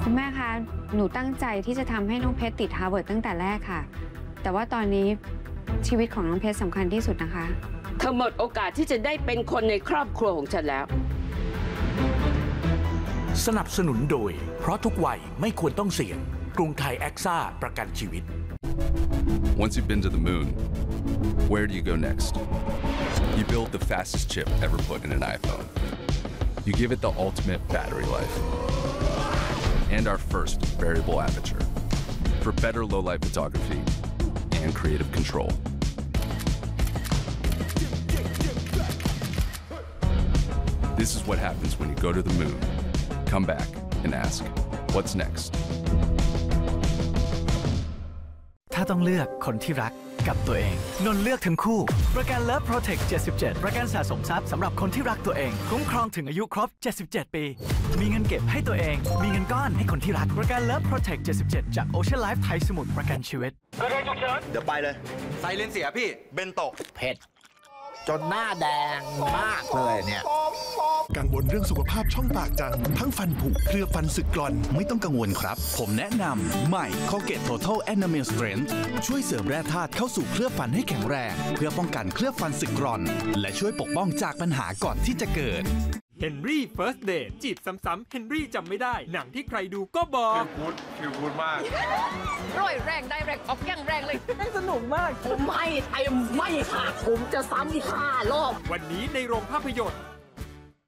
คุณแม่คะหนูตั้งใจที่จะทำให้น้องเพชรติดฮาร์วาร์ดตั้งแต่แรกค่ะแต่ว่าตอนนี้ชีวิตของน้องเพชรสำคัญที่สุดนะคะเธอหมดโอกาสที่จะได้เป็นคนในครอบครัวของฉันแล้วสนับสนุนโดยเพราะทุกวัยไม่ควรต้องเสี่ยงกรุงไทยแอ็กซ่าประกันชีวิต Once you've been to the moon, where do you go next? You build the fastest chip ever put in an iPhone. You give it the ultimate battery life. And our first variable aperture for better low-light photography and creative control. This is what happens when you go to the moon, come back and ask, what's next? ถ้าต้องเลือกคนที่รักกับตัวเองนนท์เลือกทั้งคู่ประกัน Love Protect 77ประกันสะสมทรัพย์สำหรับคนที่รักตัวเองคุ้มครองถึงอายุครบ77ปีมีเงินเก็บให้ตัวเองมีเงินก้อนให้คนที่รักประกัน Love Protect 77จาก Ocean Life ไทยสมุทรประกันชีวิตเดี๋ยวไปเลยไซเลนเสียพี่เบนโตะเผ็ดจนหน้าแดงมากเลยเนี่ยกังวลเรื่องสุขภาพช่องปากจังทั้งฟันผุเคลือบฟันสึกกร่อนไม่ต้องกังวลครับผมแนะนำใหม่ Colgate Total Enamel Strength ช่วยเสริมแร่ธาตุเข้าสู่เคลือบฟันให้แข็งแรงเพื่อป้องกันเคลือบฟันสึกกร่อนและช่วยปกป้องจากปัญหาก่อนที่จะเกิดเฮนรี่เฟิร์สเดทจีบซ้ำๆเฮนรี่จำไม่ได้หนังที่ใครดูก็บอกฟิลกูดมากร่อยแรงได้แรงออกแย่งแรงเลยสนุกมากผมไม่ค่ะผมจะซ้ำอีก5 รอบวันนี้ในโรงภาพยนตร์